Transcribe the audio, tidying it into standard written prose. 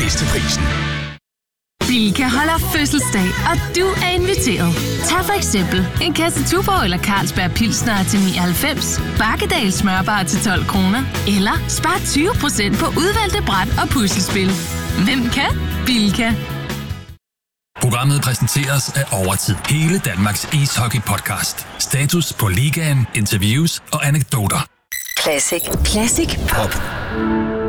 bedst til prisen. Bilka holder fødselsdag, og du er inviteret. Tag for eksempel en kasse Tuborg eller Carlsberg Pilsner til 99, Bakkedal smørbar til 12 kroner, eller spar 20% på udvalgte bræt og puslespil. Hvem kan? Bilka. Programmet præsenteres af Overtid. Hele Danmarks ishockey-podcast. Status på ligaen, interviews og anekdoter. Classic. Classic Pop.